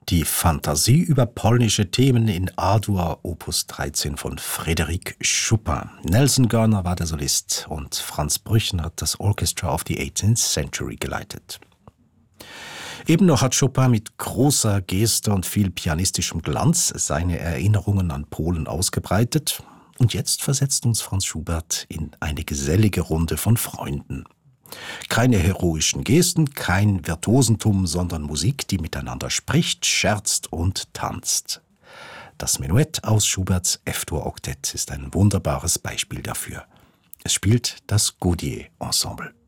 Die Fantasie über polnische Themen in A-Dur Opus 13 von Frédéric Chopin. Nelson Görner war der Solist und Franz Brüchen hat das Orchestra of the 18th Century geleitet. Eben noch hat Chopin mit großer Geste und viel pianistischem Glanz seine Erinnerungen an Polen ausgebreitet. Und jetzt versetzt uns Franz Schubert in eine gesellige Runde von Freunden. Keine heroischen Gesten, kein Virtuosentum, sondern Musik, die miteinander spricht, scherzt und tanzt. Das Menuett aus Schuberts F-Dur-Oktett ist ein wunderbares Beispiel dafür. Es spielt das Gaudier-Ensemble.